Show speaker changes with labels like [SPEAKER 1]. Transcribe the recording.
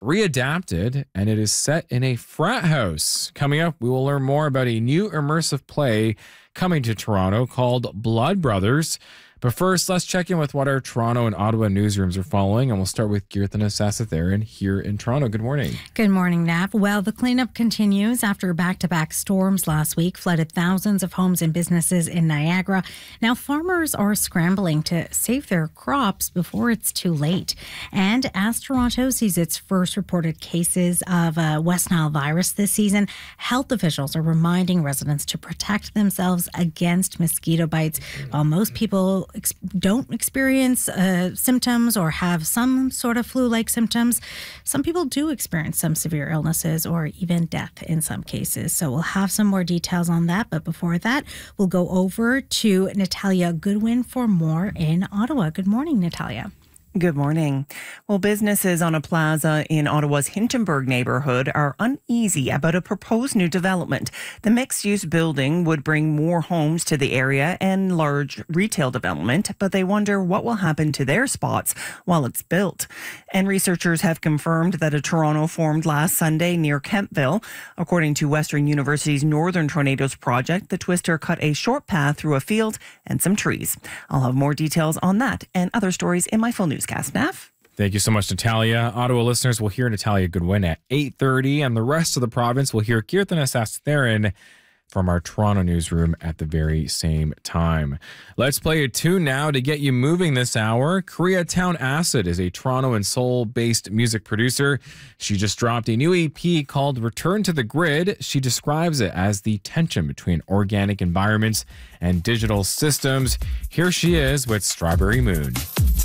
[SPEAKER 1] readapted, and it is set in a frat house. Coming up, we will learn more about a new immersive play coming to Toronto called Blood Brothers. But first, let's check in with what our Toronto and Ottawa newsrooms are following. And we'll start with Kirtana Sasatharan here in Toronto. Good morning.
[SPEAKER 2] Good morning, Nav. Well, the cleanup continues after back-to-back storms last week flooded thousands of homes and businesses in Niagara. Now, farmers are scrambling to save their crops before it's too late. And as Toronto sees its first reported cases of West Nile virus this season, health officials are reminding residents to protect themselves against mosquito bites. While most people don't experience symptoms or have some sort of flu-like symptoms, some people do experience some severe illnesses or even death in some cases. So we'll have some more details on that. But before that, we'll go over to Natalia Goodwin for more in Ottawa. Good morning, Natalia.
[SPEAKER 3] Good morning. Well, businesses on a plaza in Ottawa's Hintonburg neighbourhood are uneasy about a proposed new development. The mixed-use building would bring more homes to the area and large retail development, but they wonder what will happen to their spots while it's built. And researchers have confirmed that a tornado formed last Sunday near Kemptville. According to Western University's Northern Tornadoes Project, the twister cut a short path through a field and some trees. I'll have more details on that and other stories in my full newscast. Nav?
[SPEAKER 1] Thank you so much, Natalia. Ottawa listeners will hear Natalia Goodwin at 8:30, and the rest of the province will hear Kirtana Sasatharan from our Toronto newsroom at the very same time. Let's play a tune now to get you moving this hour. Koreatown Acid is a Toronto and Seoul-based music producer. She just dropped a new EP called Return to the Grid. She describes it as the tension between organic environments and digital systems. Here she is with Strawberry Moon.